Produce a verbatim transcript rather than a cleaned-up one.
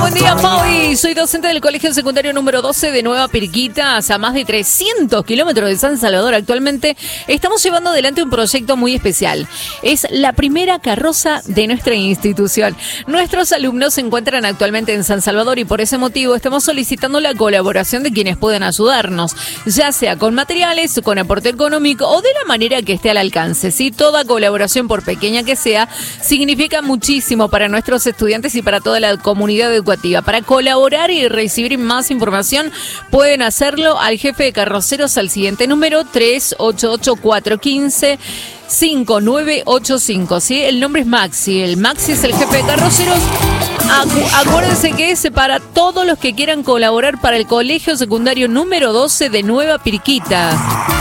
buen día, Fabi. Soy docente del Colegio Secundario número doce de Nueva Pirquita, a más de trescientos kilómetros de San Salvador. Actualmente estamos llevando adelante un proyecto muy especial. Es la primera carroza de nuestra institución. Nuestros alumnos se encuentran actualmente en San Salvador y por ese motivo estamos solicitando la colaboración de quienes puedan ayudarnos, ya sea con materiales, con aporte económico o de la manera que esté al alcance. ¿Sí? Toda colaboración, por pequeña que sea, significa muchísimo para nuestros estudiantes y para toda la comunidad educativa. Para colaborar y recibir más información, pueden hacerlo al jefe de carroceros al siguiente número: tres ocho ocho, cuatro uno cinco, cinco nueve ocho cinco. ¿Sí? El nombre es Maxi. El Maxi es el jefe de carroceros. Acu- acuérdense que es para todos los que quieran colaborar para el Colegio Secundario número doce de Nueva Pirquita.